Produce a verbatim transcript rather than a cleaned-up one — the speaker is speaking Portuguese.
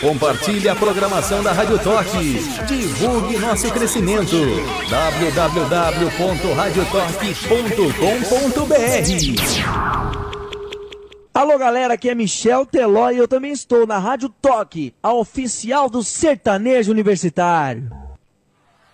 Compartilhe a programação da Rádio Toque. Divulgue nosso crescimento. w w w ponto rádio toque ponto com ponto b r. Alô galera, aqui é Michel Teló e eu também estou na Rádio Toque, a oficial do sertanejo universitário.